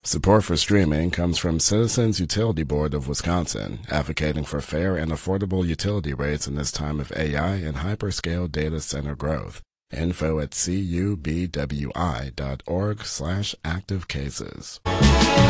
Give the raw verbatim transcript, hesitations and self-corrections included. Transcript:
Support for streaming comes from Citizens Utility Board of Wisconsin, advocating for fair and affordable utility rates in this time of A I and hyperscale data center growth. Info at cubwi dot org slash active cases.